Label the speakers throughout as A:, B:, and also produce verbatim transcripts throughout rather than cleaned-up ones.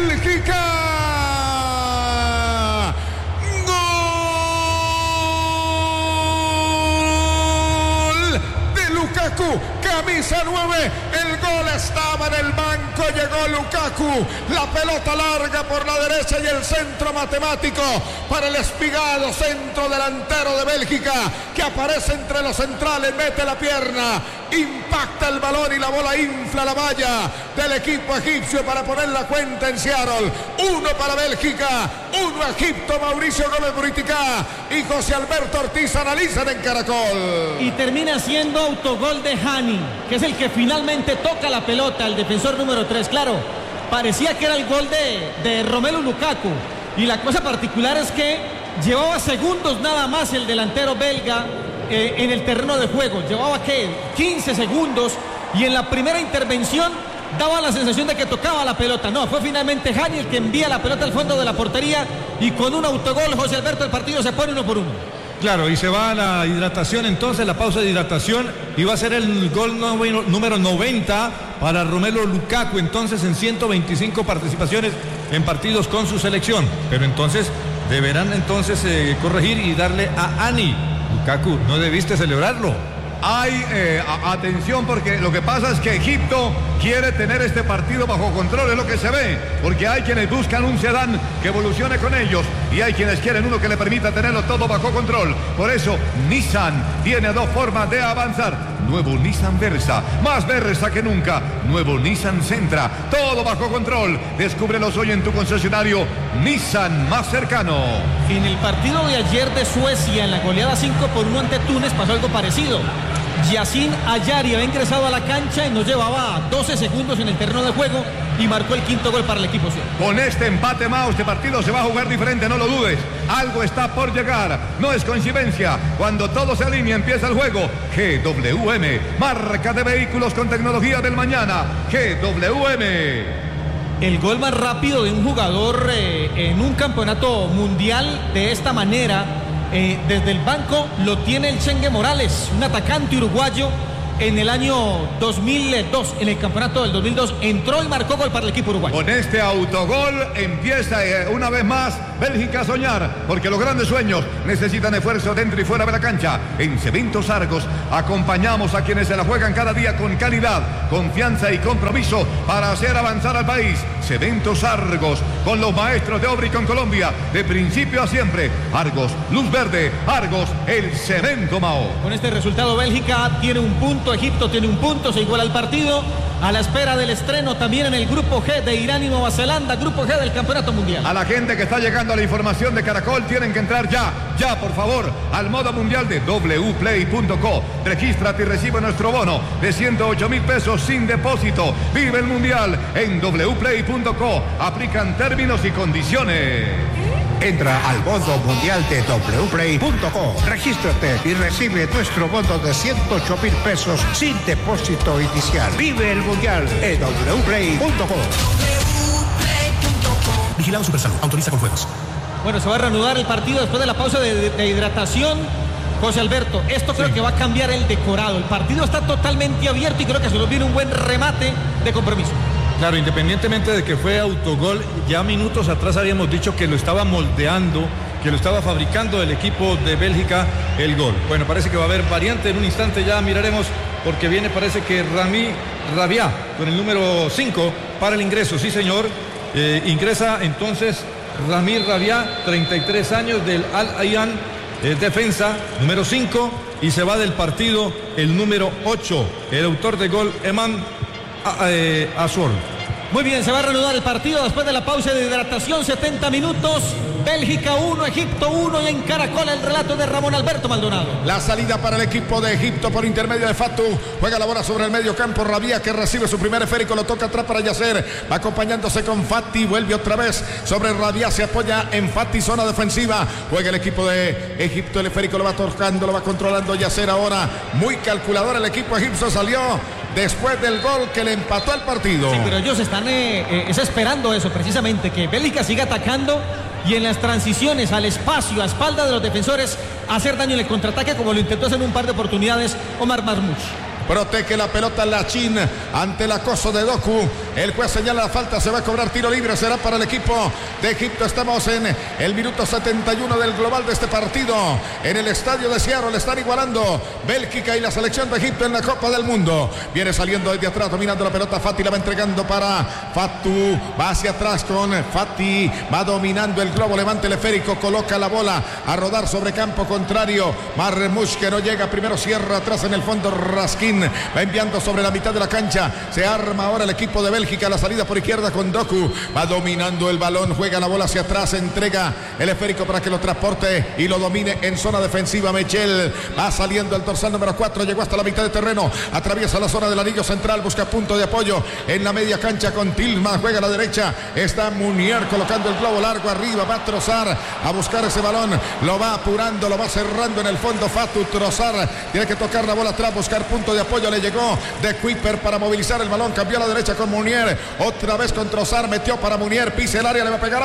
A: Bélgica. Gol de Lukaku, camisa nueve. El gol estaba en el banco, llegó Lukaku, la pelota larga por la derecha y el centro matemático para el espigado centro delantero de Bélgica, que aparece entre los centrales, mete la pierna, impacta el balón y la bola infla la valla del equipo egipcio para poner la cuenta en Seattle. Uno para Bélgica, uno Egipto. Mauricio Gómez Buriticá y José Alberto Ortiz analizan en Caracol.
B: Y termina siendo autogol de Hani, que es el que finalmente toca la pelota, el defensor número tres. Claro, parecía que era el gol de, de Romelu Lukaku. Y la cosa particular es que llevaba segundos nada más el delantero belga eh, en el terreno de juego. Llevaba, ¿qué? quince segundos. Y en la primera intervención daba la sensación de que tocaba la pelota. No, fue finalmente Hani el que envía la pelota al fondo de la portería. Y con un autogol, José Alberto, el partido se pone uno por uno.
C: Claro, y se va a la hidratación entonces, la pausa de hidratación, y va a ser el gol número noventa para Romelu Lukaku, entonces en ciento veinticinco participaciones en partidos con su selección. Pero entonces deberán entonces eh, corregir y darle a Hani. Lukaku, no debiste celebrarlo.
D: Hay eh, a, atención, porque lo que pasa es que Egipto quiere tener este partido bajo control, es lo que se ve, porque hay quienes buscan un sedán que evolucione con ellos y hay quienes quieren uno que le permita tenerlo todo bajo control. Por eso Nissan tiene dos formas de avanzar. Nuevo Nissan Versa, más Versa que nunca. Nuevo Nissan Sentra, todo bajo control. Descúbrelos hoy en tu concesionario Nissan más cercano.
B: En el partido de ayer de Suecia, en la goleada cinco por uno ante Túnez, pasó algo parecido. Yacine Ayari había ingresado a la cancha y nos llevaba doce segundos en el terreno de juego y marcó el quinto gol para el equipo sueco.
D: Con este empate, Mao, este partido se va a jugar diferente, no lo dudes. Algo está por llegar, no es coincidencia. Cuando todo se alinea, empieza el juego. G W M, marca de vehículos con tecnología del mañana. G W M.
B: El gol más rápido de un jugador eh, en un campeonato mundial de esta manera, eh, desde el banco, lo tiene el Chengue Morales, un atacante uruguayo. En el año dos mil dos, en el campeonato del dos mil dos, entró y marcó gol para el equipo uruguayo.
D: Con este autogol empieza eh, una vez más Bélgica a soñar, porque los grandes sueños necesitan esfuerzo dentro y fuera de la cancha. En Cementos Argos acompañamos a quienes se la juegan cada día con calidad, confianza y compromiso para hacer avanzar al país. Cementos Argos, con los maestros de obra y con Colombia, de principio a siempre. Argos, luz verde. Argos, el cemento, Mao.
B: Con este resultado, Bélgica tiene un punto, Egipto tiene un punto, se iguala el partido, a la espera del estreno también en el grupo G de Irán y Nueva Zelanda, grupo G del Campeonato Mundial.
D: A la gente que está llegando a la información de Caracol, tienen que entrar ya, ya por favor, al modo mundial de w play punto co. Regístrate y recibe nuestro bono de ciento ocho mil pesos sin depósito. Vive el mundial en w play punto co. Aplican términos y condiciones.
E: Entra al modo mundial de w play punto co, regístrate y recibe nuestro bono de ciento ocho mil pesos sin depósito inicial. Vive el mundial en w play punto co.
F: Vigilado Supersalud, autoriza con juegos.
B: Bueno, se va a reanudar el partido después de la pausa de, de, de hidratación. José Alberto, esto creo sí. que va a cambiar el decorado. El partido está totalmente abierto y creo que se nos viene un buen remate de compromiso.
C: Claro, independientemente de que fue autogol, ya minutos atrás habíamos dicho que lo estaba moldeando, que lo estaba fabricando el equipo de Bélgica el gol. Bueno, parece que va a haber variante en un instante, ya miraremos, porque viene, parece que Rami Rabia con el número cinco para el ingreso, sí señor, eh, ingresa entonces Rami Rabia, treinta y tres años, del Al Ayan, eh, defensa, número cinco, y se va del partido el número ocho, el autor de gol, Eman Eh, Azul.
B: Muy bien, se va a reanudar el partido después de la pausa de hidratación, setenta minutos. Bélgica uno, Egipto uno, y en Caracol el relato de Ramón Alberto Maldonado.
A: La salida para el equipo de Egipto por intermedio de Fatou. Juega la bola sobre el medio campo. Rabia, que recibe su primer esférico, lo toca atrás para Yasser. Va acompañándose con Fati, vuelve otra vez sobre Rabia, se apoya en Fati, zona defensiva. Juega el equipo de Egipto, el esférico lo va tocando, lo va controlando Yasser ahora. Muy calculador el equipo egipcio, salió después del gol que le empató el partido.
B: Sí, pero ellos están eh, eh, es esperando eso precisamente, que Bélgica siga atacando y en las transiciones al espacio, a espalda de los defensores, hacer daño en el contraataque, como lo intentó hacer en un par de oportunidades Omar Marmoush.
A: Protege la pelota Lachin ante el acoso de Doku. El juez señala la falta, se va a cobrar tiro libre, será para el equipo de Egipto. Estamos en el minuto setenta y uno del global de este partido. En el estadio de Seattle están igualando Bélgica y la selección de Egipto en la Copa del Mundo. Viene saliendo desde atrás, dominando la pelota Fati, la va entregando para Fatu. Va hacia atrás con Fati, va dominando el globo, levanta el esférico, coloca la bola a rodar sobre campo contrario. Marmoush que no llega, primero cierra atrás en el fondo Raskin, va enviando sobre la mitad de la cancha. Se arma ahora el equipo de Bélgica, la salida por izquierda con Doku, va dominando el balón, juega la bola hacia atrás, entrega el esférico para que lo transporte y lo domine en zona defensiva. Mechel va saliendo el dorsal número cuatro, llegó hasta la mitad de terreno, atraviesa la zona del anillo central, busca punto de apoyo en la media cancha con Tillman, juega a la derecha, está Munier colocando el globo largo arriba, va a Trossard a buscar ese balón, lo va apurando, lo va cerrando en el fondo Fatu. Trossard tiene que tocar la bola atrás, buscar punto de apoyo, le llegó de Kuiper para movilizar el balón, cambió a la derecha con Munier, otra vez con Trossard, metió para Munier, pisa el área, le va a pegar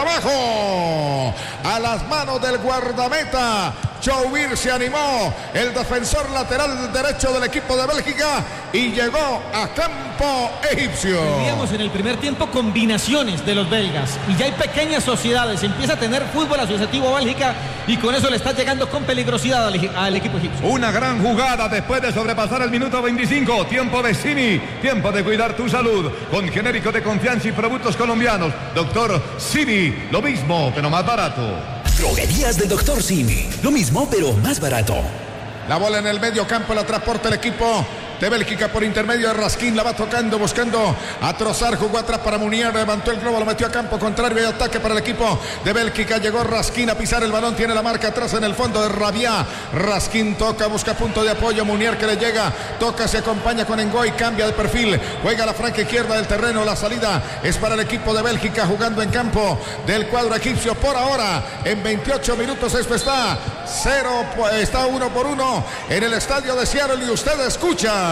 A: abajo, a las manos del guardameta. Choubir se animó, el defensor lateral derecho del equipo de Bélgica, y llegó a campo egipcio.
B: Veíamos en el primer tiempo combinaciones de los belgas y ya hay pequeñas sociedades, empieza a tener fútbol asociativo Bélgica y con eso le está llegando con peligrosidad al, al equipo egipcio.
D: Una gran jugada después de sobrepasar el minuto veinticinco, tiempo de Cini, tiempo de cuidar tu salud con genérico de confianza y productos colombianos. Doctor Cini, lo mismo pero más barato.
F: Droguerías del doctor Simi. Lo mismo, pero más barato.
A: La bola en el medio campo, la transporta el equipo de Bélgica por intermedio de Raskin, la va tocando, buscando a Trossard, jugó atrás para Munier, levantó el globo, lo metió a campo contrario y ataque para el equipo de Bélgica. Llegó Raskin a pisar el balón, tiene la marca atrás en el fondo de Rabia. Raskin toca, busca punto de apoyo, Munier que le llega, toca, se acompaña con Ngoy, cambia de perfil, juega a la franja izquierda del terreno, la salida es para el equipo de Bélgica jugando en campo del cuadro egipcio. Por ahora, en veintiocho minutos esto está cero, está uno por uno en el estadio de Seattle y usted escucha.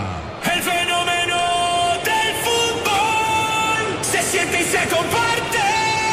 G: El fenómeno del fútbol se siente y se comparte.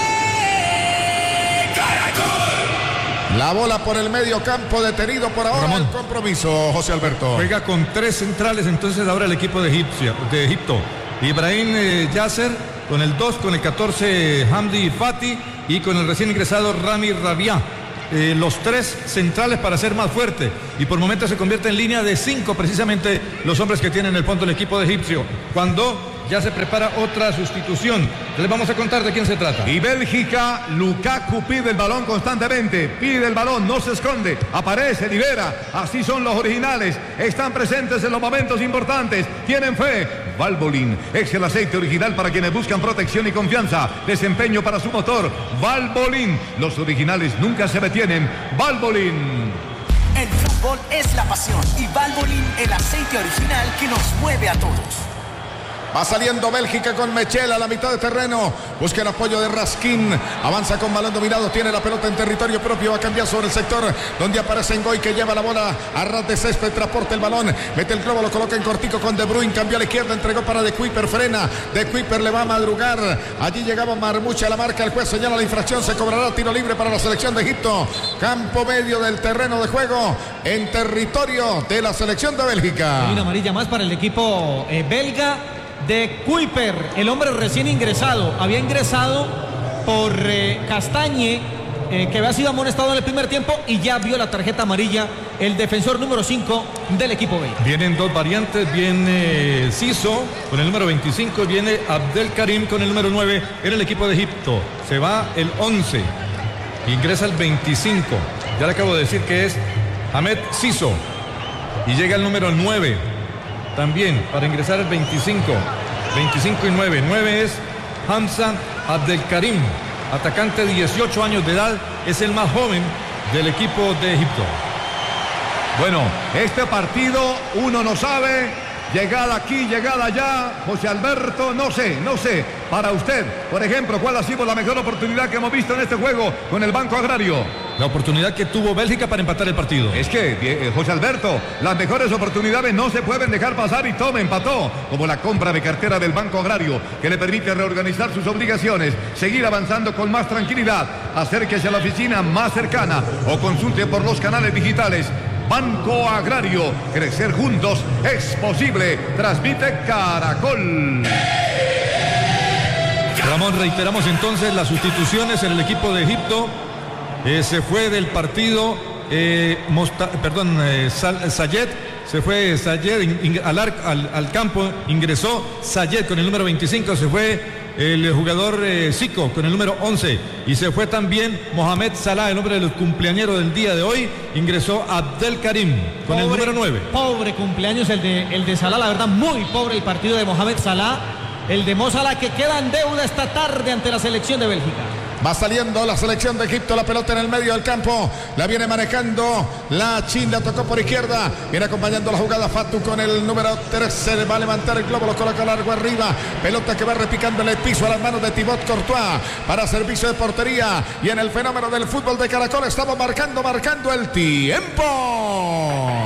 G: Caracol.
A: La bola por el medio campo, detenido por ahora Ramón. El compromiso, José Alberto.
C: Juega con tres centrales entonces ahora el equipo de, Egipcia, de Egipto. Ibrahim eh, Yasser con el dos, con el catorce Hamdi Fati y con el recién ingresado Rami Rabia. Eh, los tres centrales para ser más fuerte y por momentos se convierte en línea de cinco precisamente los hombres que tienen el punto del equipo de egipcio cuando ya se prepara otra sustitución. Les vamos a contar de quién se trata.
D: Y Bélgica, Lukaku pide el balón constantemente, pide el balón, no se esconde, aparece, libera, así son los originales, están presentes en los momentos importantes, tienen fe. Valvoline es el aceite original para quienes buscan protección y confianza, desempeño para su motor. Valvoline, los originales nunca se detienen. Valvoline.
H: El fútbol es la pasión y Valvoline el aceite original que nos mueve a todos.
A: Va saliendo Bélgica con Mechel a la mitad de terreno. Busca el apoyo de Raskin. Avanza con balón dominado. Tiene la pelota en territorio propio. Va a cambiar sobre el sector donde aparece Ngoy que lleva la bola a ras de césped. Transporta el balón. Mete el globo. Lo coloca en cortico con De Bruyne. Cambió a la izquierda. Entregó para De Kuiper. Frena. De Kuiper le va a madrugar. Allí llegaba Marmoush a la marca. El juez señala la infracción. Se cobrará tiro libre para la selección de Egipto. Campo medio del terreno de juego en territorio de la selección de Bélgica.
B: Hay una amarilla más para el equipo eh, belga. De Kuiper, el hombre recién ingresado, había ingresado por eh, Castañe, eh, que había sido amonestado en el primer tiempo y ya vio la tarjeta amarilla el defensor número cinco del equipo B.
C: Vienen dos variantes, viene Siso con el número veinticinco, viene Abdelkarim con el número nueve en el equipo de Egipto. Se va el once, ingresa el veinticinco, ya le acabo de decir que es Ahmed Siso y llega el número nueve. También para ingresar el veinticinco, veinticinco y nueve. nueve es Hamza Abdelkarim, atacante de dieciocho años de edad, es el más joven del equipo de Egipto.
D: Bueno, este partido uno no sabe, llegada aquí, llegada allá, José Alberto, no sé, no sé. Para usted, por ejemplo, ¿cuál ha sido la mejor oportunidad que hemos visto en este juego con el Banco Agrario?
C: La oportunidad que tuvo Bélgica para empatar el partido.
D: Es que, eh, José Alberto, las mejores oportunidades no se pueden dejar pasar y tome, empató. Como la compra de cartera del Banco Agrario, que le permite reorganizar sus obligaciones, seguir avanzando con más tranquilidad. Acérquese a la oficina más cercana o consulte por los canales digitales. Banco Agrario, crecer juntos es posible. Transmite Caracol.
C: Ramón, reiteramos entonces las sustituciones en el equipo de Egipto. Eh, se fue del partido eh, Mosta, perdón, eh, Sayed, se fue Sayed in, in, al, al, al campo, ingresó Sayed con el número veinticinco, se fue el jugador eh, Zico con el número once y se fue también Mohamed Salah, el nombre del cumpleañero del día de hoy, ingresó Abdel Karim con pobre, el número nueve.
B: Pobre cumpleaños el de, el de Salah, la verdad muy pobre el partido de Mohamed Salah, el de Mo Salah que queda en deuda esta tarde ante la selección de Bélgica.
A: Va saliendo la selección de Egipto, la pelota en el medio del campo, la viene manejando la Chin, la tocó por izquierda, viene acompañando la jugada Fatu con el número trece, va a levantar el globo, lo coloca largo arriba, pelota que va repicando en el piso a las manos de Thibaut Courtois para servicio de portería, y en el fenómeno del fútbol de Caracol estamos marcando, marcando el tiempo.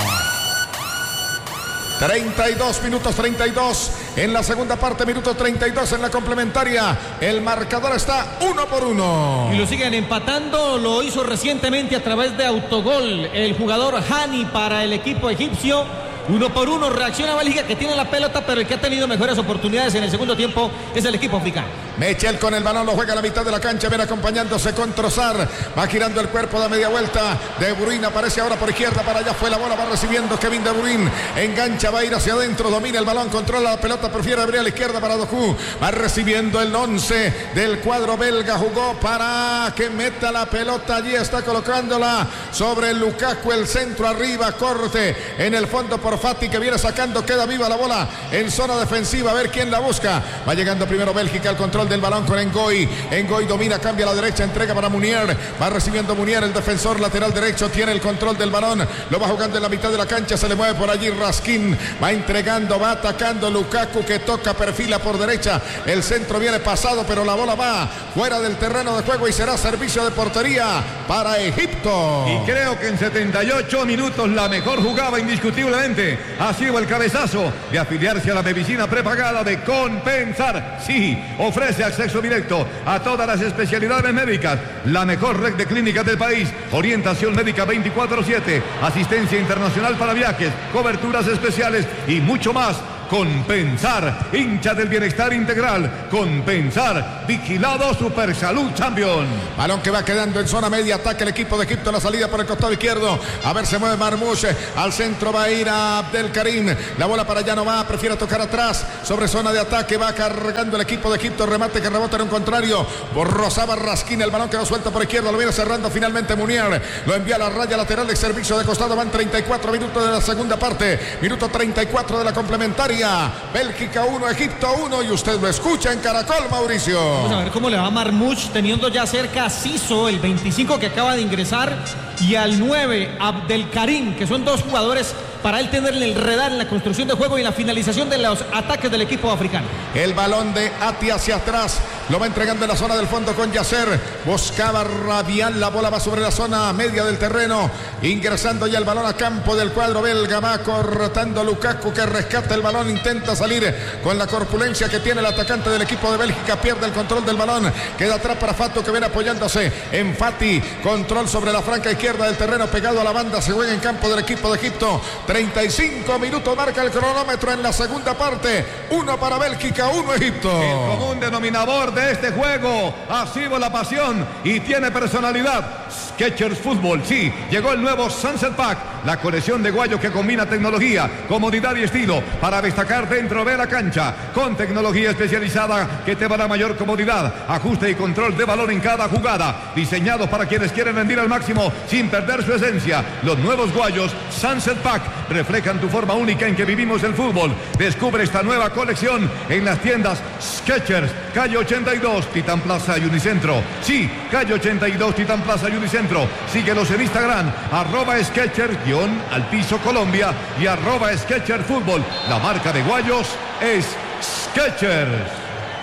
A: treinta y dos minutos, treinta y dos en la segunda parte, minuto treinta y dos en la complementaria. El marcador está uno por uno.
B: Y lo siguen empatando, lo hizo recientemente a través de autogol el jugador Hani para el equipo egipcio. Uno por uno, reacciona Bélgica que tiene la pelota, pero el que ha tenido mejores oportunidades en el segundo tiempo es el equipo africano.
A: Mechel con el balón, lo juega a la mitad de la cancha, viene acompañándose con Trossard, va girando el cuerpo, da media vuelta. De Bruyne aparece ahora por izquierda, para allá fue la bola, va recibiendo Kevin De Bruyne, engancha, va a ir hacia adentro, domina el balón, controla la pelota, prefiere abrir a la izquierda para Doku, va recibiendo el once del cuadro belga, jugó para que meta la pelota, allí está colocándola sobre Lukaku, el centro arriba, corte en el fondo por Fati que viene sacando, queda viva la bola en zona defensiva, a ver quién la busca, va llegando primero Bélgica al control del balón con Ngoy, Ngoy domina, cambia a la derecha, entrega para Munier, va recibiendo Munier, el defensor lateral derecho, tiene el control del balón, lo va jugando en la mitad de la cancha, se le mueve por allí Raskin, va entregando, va atacando Lukaku que toca, perfila por derecha, el centro viene pasado, pero la bola va fuera del terreno de juego y será servicio de portería para Egipto.
D: Y creo que en setenta y ocho minutos la mejor jugaba indiscutiblemente ha sido el cabezazo de afiliarse a la medicina prepagada de Compensar. Sí, ofrece acceso directo a todas las especialidades médicas, la mejor red de clínicas del país, orientación médica veinticuatro siete, asistencia internacional para viajes, coberturas especiales y mucho más. Compensar, hincha del bienestar integral. Compensar, vigilado Super Salud Champion.
A: Balón que va quedando en zona media, ataca el equipo de Egipto, la salida por el costado izquierdo. A ver, se mueve Marmoush, al centro va a ir a Abdel Karim. La bola para allá no va, prefiere tocar atrás, sobre zona de ataque, va cargando el equipo de Egipto, remate que rebota en un contrario. Rozaba Raskin, el balón quedó suelto por izquierda, lo viene cerrando finalmente Munier. Lo envía a la raya lateral de servicio de costado, van treinta y cuatro minutos de la segunda parte, minuto treinta y cuatro de la complementaria. Bélgica uno, Egipto uno, y usted lo escucha en Caracol, Mauricio.
B: Vamos a ver cómo le va a Marmoush, teniendo ya cerca a Siso, el veinticinco que acaba de ingresar, y al nueve, Abdel Karim, que son dos jugadores para él tenerle el radar en la construcción de juego y en la finalización de los ataques del equipo africano.
A: El balón de Ati hacia atrás, lo va entregando en la zona del fondo con Yasser, buscaba Rabial, la bola va sobre la zona media del terreno, ingresando ya el balón a campo del cuadro belga, va cortando Lukaku que rescata el balón, intenta salir con la corpulencia que tiene el atacante del equipo de Bélgica, pierde el control del balón, queda atrás para Fatu que viene apoyándose en Fati, control sobre la franca izquierda del terreno, pegado a la banda, se juega en campo del equipo de Egipto. treinta y cinco minutos marca el cronómetro en la segunda parte, uno para Bélgica, uno Egipto.
D: El común denominador de este juego ha sido la pasión y tiene personalidad. Skechers Fútbol, sí, llegó el nuevo Sunset Pack, la colección de guayos que combina tecnología, comodidad y estilo para destacar dentro de la cancha, con tecnología especializada que te va a dar mayor comodidad, ajuste y control de balón en cada jugada, diseñados para quienes quieren rendir al máximo sin perder su esencia. Los nuevos guayos Sunset Pack reflejan tu forma única en que vivimos el fútbol. Descubre esta nueva colección en las tiendas Skechers, calle ochenta y dos, Titán Plaza y Unicentro. Sí, calle ochenta y dos, Titán Plaza y Unicentro. Síguelos en Instagram, arroba Skechers guión al piso Colombia y arroba Skechers Fútbol. La marca de guayos es Skechers.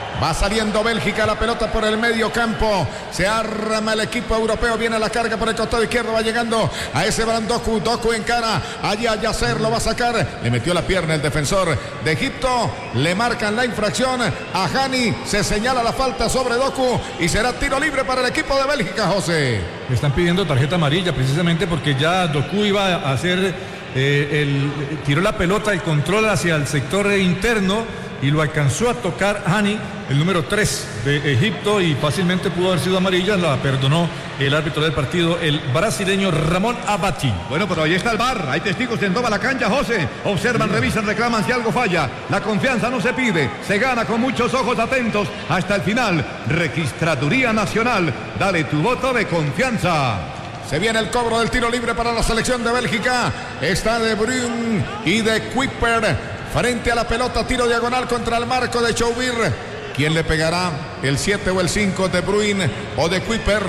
A: Va saliendo Bélgica, la pelota por el medio campo. Se arma el equipo europeo. Viene la carga por el costado izquierdo. Va llegando a ese balón Doku. Doku en cara. Allí a Yasser lo va a sacar. Le metió la pierna el defensor de Egipto. Le marcan la infracción a Hani. Se señala la falta sobre Doku. Y será tiro libre para el equipo de Bélgica, José.
C: Le están pidiendo tarjeta amarilla precisamente porque ya Doku iba a hacer... Eh, el, tiró la pelota, el control hacia el sector interno y lo alcanzó a tocar Hani, el número tres de Egipto, y fácilmente pudo haber sido amarilla. La perdonó el árbitro del partido, el brasileño Ramón Abati.
D: Bueno, pero ahí está el V A R, hay testigos en toda la cancha, José. Observan, revisan, reclaman si algo falla. La confianza no se pide, se gana con muchos ojos atentos hasta el final. Registraduría Nacional, dale tu voto de confianza.
A: Se viene el cobro del tiro libre para la selección de Bélgica. Está De Bruyne y De Kuyper frente a la pelota. Tiro diagonal contra el marco de Choubir. ¿Quién le pegará? ¿El siete o el cinco? ¿De Bruyne o De Kuyper?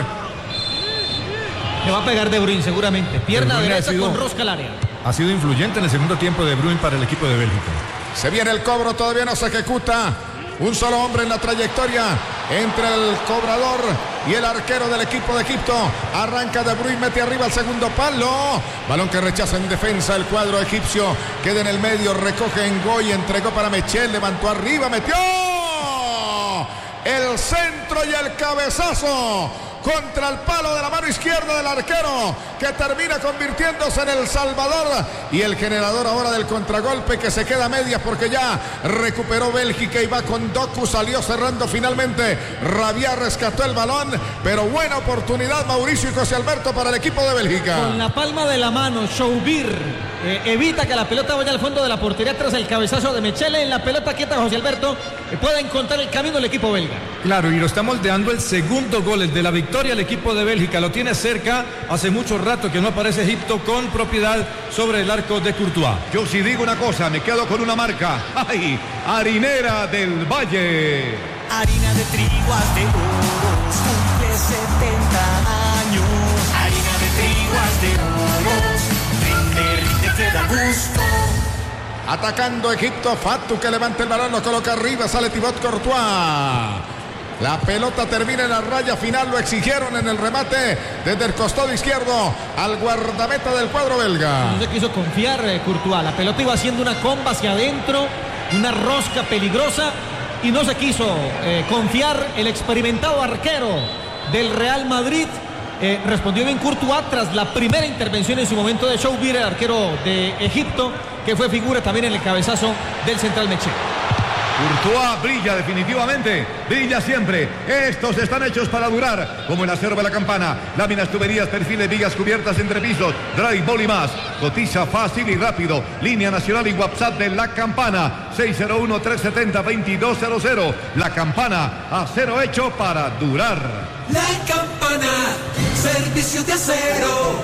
B: Le va a pegar De Bruyne seguramente. Pierna
C: De Bruyne
B: derecha
C: sido,
B: con rosca al área.
C: Ha sido influyente en el segundo tiempo De Bruyne para el equipo de Bélgica.
A: Se viene el cobro, todavía no se ejecuta. Un solo hombre en la trayectoria entre el cobrador y el arquero del equipo de Egipto. Arranca De Bruyne, mete arriba el segundo palo. Balón que rechaza en defensa el cuadro egipcio. Queda en el medio, recoge Ngoy, entregó para Mechel, levantó arriba, metió el centro y el cabezazo contra el palo de la mano izquierda del arquero, que termina convirtiéndose en el salvador y el generador ahora del contragolpe, que se queda a medias porque ya recuperó Bélgica y va con Doku. Salió cerrando finalmente. Rabia rescató el balón, pero buena oportunidad, Mauricio y José Alberto, para el equipo de Bélgica.
B: Con la palma de la mano, Choubir eh, evita que la pelota vaya al fondo de la portería tras el cabezazo de Mechele. En la pelota quieta, José Alberto eh, puede encontrar el camino del equipo belga.
C: Claro, y lo está moldeando el segundo gol, el de la victoria al equipo de Bélgica. Lo tiene cerca, hace mucho rato que no aparece Egipto con propiedad sobre el arco de Courtois.
D: Yo sí digo una cosa, me quedo con una marca. ¡Ay! Harinera del Valle.
H: Harina de trigo de oros, cumple setenta años. Harina de trigo de oros, rinde, rinde, te da gusto.
A: Atacando Egipto, Fatu que levanta el balón, lo coloca arriba, sale Thibaut Courtois. La pelota termina en la raya final, lo exigieron en el remate desde el costado izquierdo al guardameta del cuadro belga.
B: No se quiso confiar eh, Courtois, la pelota iba haciendo una comba hacia adentro, una rosca peligrosa, y no se quiso eh, confiar el experimentado arquero del Real Madrid. Eh, respondió bien Courtois tras la primera intervención en su momento de Choubir, el arquero de Egipto, que fue figura también en el cabezazo del central Mechel.
D: Courtois brilla definitivamente, brilla siempre. Estos están hechos para durar, como el acero de la campana. Láminas, tuberías, perfiles, vigas cubiertas, entrepisos, dry ball y más. Cotiza fácil y rápido. Línea nacional y WhatsApp de La Campana, seis cero uno, tres siete cero, dos dos cero cero. La Campana, acero hecho para durar.
G: La Campana, servicio de acero.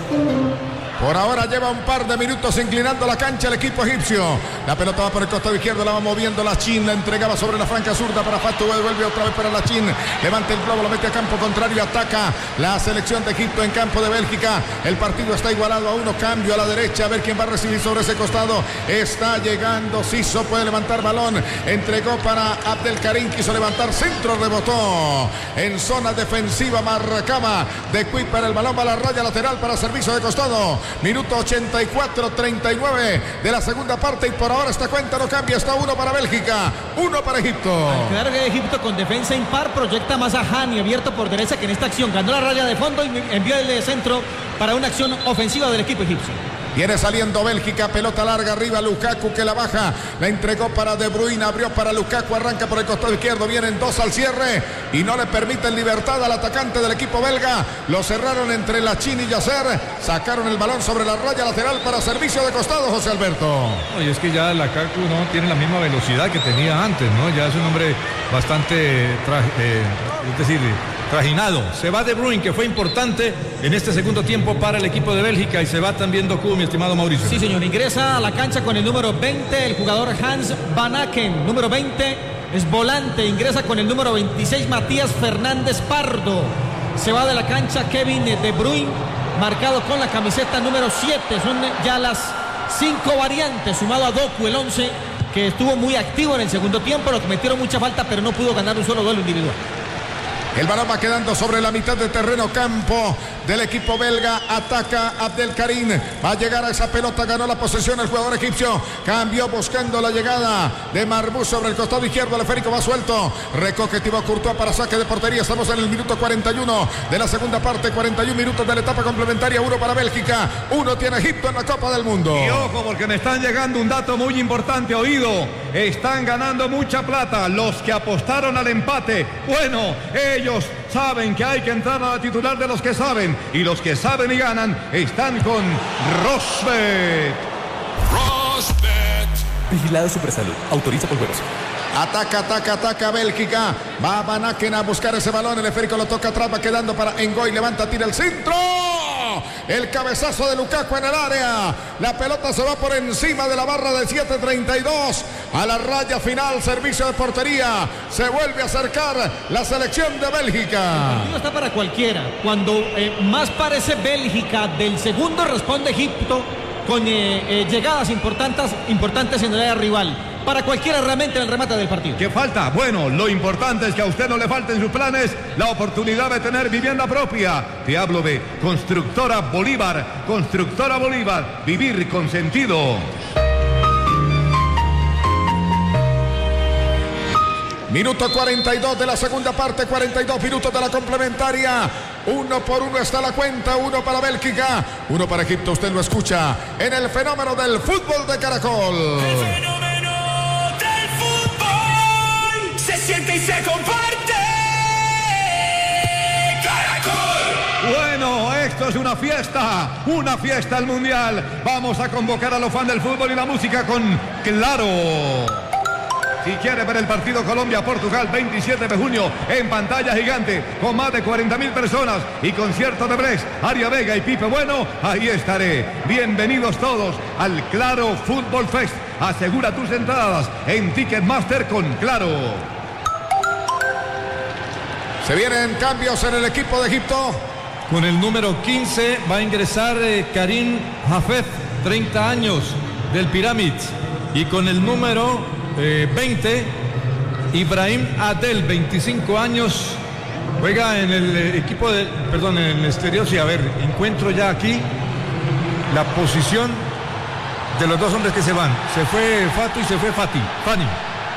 A: Por ahora lleva un par de minutos inclinando la cancha el equipo egipcio. La pelota va por el costado izquierdo, la va moviendo Lachin, la entregaba sobre la franca zurda para Fatu, vuelve otra vez para Lachin, levanta el globo, lo mete a campo contrario, ataca la selección de Egipto en campo de Bélgica. El partido está igualado a uno, cambio a la derecha, a ver quién va a recibir sobre ese costado. Está llegando Siso, puede levantar balón, entregó para Abdelkarim, quiso levantar, centro, rebotó en zona defensiva, marcaba De Kuyper, el balón va a la raya lateral para servicio de costado. Minuto ochenta y cuatro, treinta y nueve de la segunda parte, y por ahora esta cuenta no cambia, está uno para Bélgica, uno para Egipto.
B: Al quedar que Egipto con defensa impar, proyecta más a Hani abierto por derecha, que en esta acción ganó la raya de fondo y envió el de centro para una acción ofensiva del equipo egipcio.
A: Viene saliendo Bélgica, pelota larga arriba, Lukaku que la baja, la entregó para De Bruyne, abrió para Lukaku, arranca por el costado izquierdo, vienen dos al cierre y no le permiten libertad al atacante del equipo belga. Lo cerraron entre Lachin y Yasser, sacaron el balón sobre la raya lateral para servicio de costado, José Alberto.
C: Y es que ya Lukaku no tiene la misma velocidad que tenía antes, ¿no? Ya es un hombre bastante, eh, es decir, trajinado. Se va De Bruyne, que fue importante en este segundo tiempo para el equipo de Bélgica, y se va también Doku, mi estimado Mauricio.
B: Sí, señor, ingresa a la cancha con el número veinte, el jugador Hans Van Aken, número veinte, es volante, ingresa con el número veintiséis, Matías Fernández Pardo. Se va de la cancha Kevin De Bruyne, marcado con la camiseta número siete. Son ya las cinco variantes, sumado a Doku, el once que estuvo muy activo en el segundo tiempo, lo que metieron mucha falta, pero no pudo ganar un solo duelo individual.
A: El balón va quedando sobre la mitad de terreno campo del equipo belga. Ataca Abdelkarim. Va a llegar a esa pelota. Ganó la posesión el jugador egipcio. Cambió buscando la llegada de Marbuz sobre el costado izquierdo. El esférico va suelto. Recoge Thibaut Courtois para saque de portería. Estamos en el minuto cuarenta y uno de la segunda parte. cuarenta y uno minutos de la etapa complementaria. Uno para Bélgica. Uno tiene Egipto en la Copa del Mundo.
D: Y ojo, porque me están llegando un dato muy importante. Oído. Están ganando mucha plata los que apostaron al empate. Bueno, ellos Ellos saben que hay que entrar a la titular de los que saben. Y los que saben y ganan están con Rosbet.
F: Rosbet. Vigilado Supersalud. Autoriza por juegos.
A: Ataca, ataca, ataca Bélgica. Va Van Aken a buscar ese balón. El esférico lo toca atrás. Va quedando para Ngoy. Levanta, tira el centro. El cabezazo de Lukaku en el área. La pelota se va por encima de la barra de siete treinta y dos. A la raya final, servicio de portería. Se vuelve a acercar la selección de Bélgica.
B: El partido está para cualquiera. Cuando eh, más parece Bélgica, del segundo responde Egipto con eh, eh, llegadas importantes, importantes en el área rival. Para cualquiera realmente en el remate del partido.
D: ¿Qué falta? Bueno, lo importante es que a usted no le falten sus planes la oportunidad de tener vivienda propia. Te hablo de Constructora Bolívar. Constructora Bolívar. Vivir con sentido.
A: Minuto cuarenta y dos de la segunda parte, cuarenta y dos minutos de la complementaria. Uno por uno está la cuenta, uno para Bélgica, uno para Egipto. Usted lo escucha en el fenómeno del fútbol de Caracol.
G: El fenómeno del fútbol se siente y se comparte. Caracol.
D: Bueno, esto es una fiesta, una fiesta al mundial. Vamos a convocar a los fans del fútbol y la música con Claro. Si quiere ver el partido Colombia-Portugal, veintisiete de junio, en pantalla gigante, con más de cuarenta mil personas y concierto de Brex, Aria Vega y Pipe Bueno, ahí estaré. Bienvenidos todos al Claro Fútbol Fest. Asegura tus entradas en Ticketmaster con Claro.
A: Se vienen cambios en el equipo de Egipto.
C: Con el número quince va a ingresar eh, Karim Hafez, treinta años, del Pyramids. Y con el número Eh, veinte, Ibrahim Adel, veinticinco años, juega en el eh, equipo de, perdón, en el exterior. Sí, a ver, encuentro ya aquí la posición de los dos hombres que se van. Se fue Fatu y se fue Fati, Fani.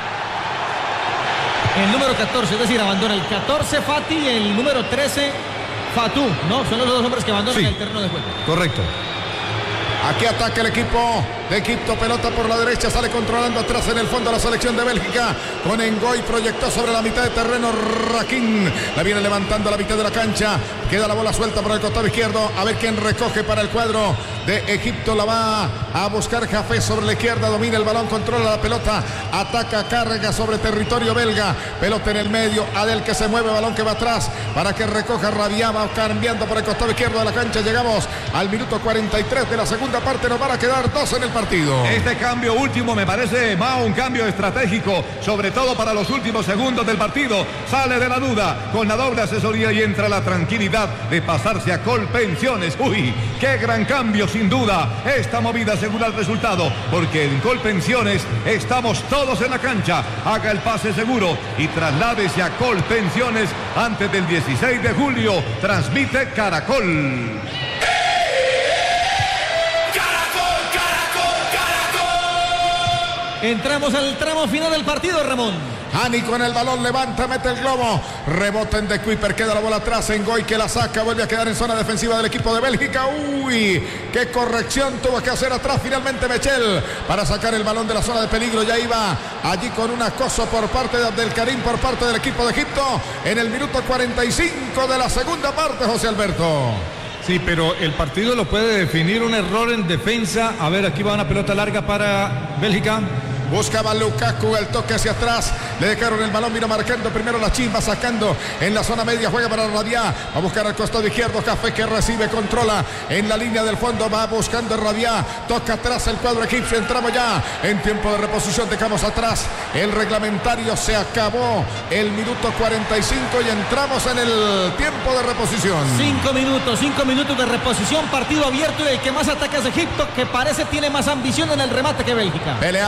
B: El número catorce, es decir, abandona el catorce Fati y el número trece Fatou, ¿no? Son los dos hombres que abandonan, sí, el terreno de juego.
C: Correcto.
A: Aquí ataca el equipo de Egipto, pelota por la derecha, sale controlando atrás en el fondo la selección de Bélgica. Con Ngoy, proyectó sobre la mitad de terreno Rakin. La viene levantando a la mitad de la cancha. Queda la bola suelta por el costado izquierdo. A ver quién recoge para el cuadro de Egipto. La va a buscar Jafé sobre la izquierda. Domina el balón, controla la pelota. Ataca, carga sobre territorio belga. Pelota en el medio. Adel que se mueve, balón que va atrás para que recoja Rabiá. Va cambiando por el costado izquierdo de la cancha. Llegamos al minuto cuarenta y tres de la segunda parte. Nos van a quedar dos en el partido.
D: Este cambio último me parece más un cambio estratégico, sobre todo para los últimos segundos del partido. Sale de la duda con la doble asesoría y entra la tranquilidad de pasarse a Colpensiones. Uy, qué gran cambio sin duda. Esta movida asegura el resultado, porque en Colpensiones estamos todos en la cancha. Haga el pase seguro y trasládese a Colpensiones antes del dieciséis de julio. Transmite Caracol.
B: Entramos al tramo final del partido, Ramón.
A: Hani con el balón, levanta, mete el globo. Rebota en De Kuiper, queda la bola atrás. Ngoy que la saca, vuelve a quedar en zona defensiva del equipo de Bélgica. Uy, qué corrección tuvo que hacer atrás finalmente Mechel para sacar el balón de la zona de peligro. Ya iba allí con un acoso por parte de Abdelkarim, por parte del equipo de Egipto. En el minuto cuarenta y cinco de la segunda parte, José Alberto.
C: Sí, pero el partido lo puede definir un error en defensa. A ver, aquí va una pelota larga para Bélgica.
A: Buscaba Lukaku, el toque hacia atrás. Le dejaron el balón, vino marcando primero la Chimba, sacando en la zona media, juega para Rabiá. Va a buscar al costado izquierdo, Café que recibe, controla en la línea del fondo, va buscando Rabiá. Toca atrás el cuadro egipcio, entramos ya en tiempo de reposición, dejamos atrás el reglamentario, se acabó el minuto cuarenta y cinco y entramos en el tiempo de reposición.
B: Cinco minutos, cinco minutos de reposición, partido abierto y el que más ataca es Egipto, que parece tiene más ambición en el remate que Bélgica.
A: Peleaba la pelota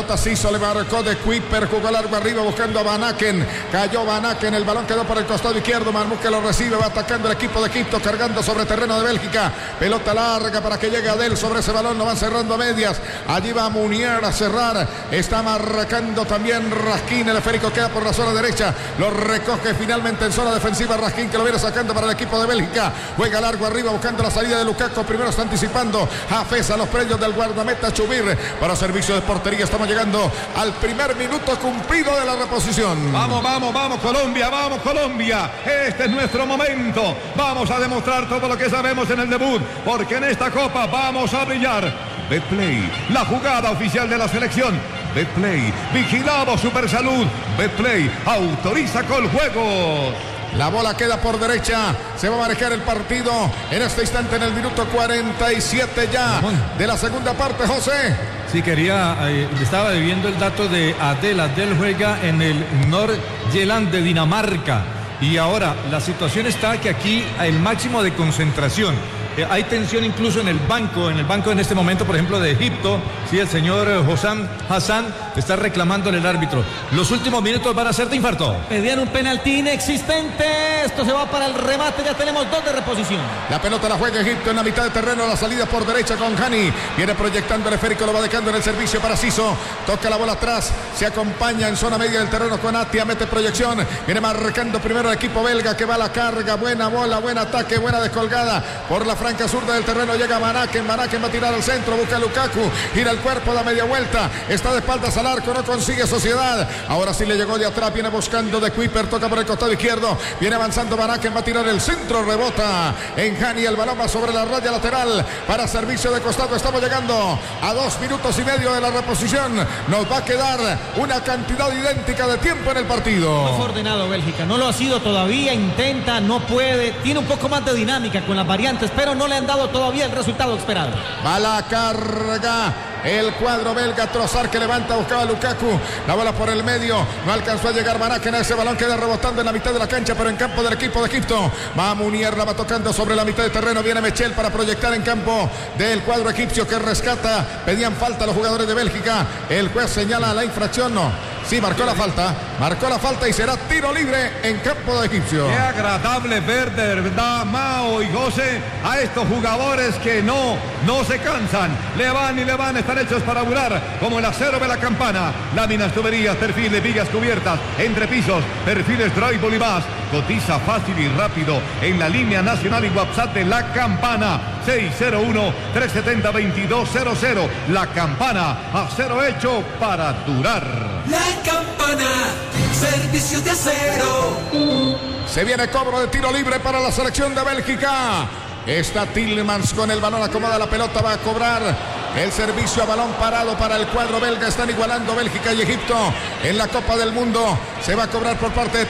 A: pelota, Siso le marcó de Kuiper, jugó largo arriba buscando a Van Aken, cayó Van Aken, el balón quedó por el costado izquierdo, Marmoush que lo recibe, va atacando el equipo de Egipto, cargando sobre terreno de Bélgica, pelota larga para que llegue Adel sobre ese balón, lo van cerrando a medias, allí va Munier a cerrar, está marcando también Raskin, el esférico queda por la zona derecha, lo recoge finalmente en zona defensiva Raskin que lo viene sacando para el equipo de Bélgica, juega largo arriba buscando la salida de Lukaku, primero está anticipando Hafez a los predios del guardameta Chubir para servicio de portería, estamos llegando al primer minuto cumplido de la reposición.
D: Vamos, vamos, vamos Colombia, vamos Colombia, este es nuestro momento, vamos a demostrar todo lo que sabemos en el debut, porque en esta copa vamos a brillar. Betplay, la jugada oficial de la selección. Betplay, vigilamos Supersalud. Betplay, autoriza con juegos.
A: La bola queda por derecha, se va a manejar el partido en este instante en el minuto cuarenta y siete ya de la segunda parte, José.
C: Sí, quería, eh, estaba viendo el dato de Adel. Adel juega en el Nord-Jylland de Dinamarca. Y ahora la situación está que aquí hay el máximo de concentración. Eh, hay tensión incluso en el banco, en el banco en este momento, por ejemplo, de Egipto. Sí, el señor eh, Hossam Hassan está reclamándole al árbitro. Los últimos minutos van a ser de infarto.
B: Pedían un penalti inexistente. Esto se va para el remate. Ya tenemos dos de reposición.
A: La pelota la juega Egipto en la mitad de terreno. La salida por derecha con Hani. Viene proyectando el esférico. Lo va dejando en el servicio para Siso. Toca la bola atrás. Se acompaña en zona media del terreno con Atia. Mete proyección. Viene marcando primero el equipo belga que va a la carga. Buena bola, buen ataque, buena descolgada. Por la franca zurda del terreno llega Van Aken. Van Aken va a tirar al centro. Busca a Lukaku. Gira el cuerpo, da media vuelta. Está de espaldas al arco. No consigue Sociedad. Ahora sí le llegó de atrás. Viene buscando de Kuiper. Toca por el costado izquierdo. Viene avanzando Van Aken. Va a tirar el centro. Rebota en Hani. El balón va sobre la raya lateral para servicio de costado. Estamos llegando a dos minutos y medio de la reposición. Nos va a quedar una cantidad idéntica de tiempo en el partido.
B: No fue ordenado Bélgica. No lo ha sido todavía. Intenta, no puede. Tiene un poco más de dinámica con las variantes, pero no le han dado todavía el resultado esperado.
A: Va la carga. El cuadro belga, Trossard que levanta, buscaba a Lukaku, la bola por el medio, no alcanzó a llegar Van Aken, ese balón queda rebotando en la mitad de la cancha, pero en campo del equipo de Egipto. Va Munier, la va tocando sobre la mitad de terreno, viene Mechel para proyectar en campo del cuadro egipcio que rescata, pedían falta los jugadores de Bélgica, el juez señala la infracción, no. Sí, marcó la falta, marcó la falta y será tiro libre en campo de egipcio.
D: Qué agradable ver de verdad, Mao y José, a estos jugadores que no, no se cansan, le van y le van, están hechos para durar, como el acero de la campana, láminas, tuberías, perfiles, vigas cubiertas, entrepisos, perfiles, drywall y más. Cotiza fácil y rápido en la línea nacional y WhatsApp de La Campana, seis cero uno, tres siete cero, dos dos cero cero. La Campana, acero hecho para durar.
G: La Campana, servicios de acero.
A: Se viene cobro de tiro libre para la selección de Bélgica. Está Tielemans con el balón, acomoda la pelota, va a cobrar el servicio a balón parado para el cuadro belga. Están igualando Bélgica y Egipto en la Copa del Mundo. Se va a cobrar por parte de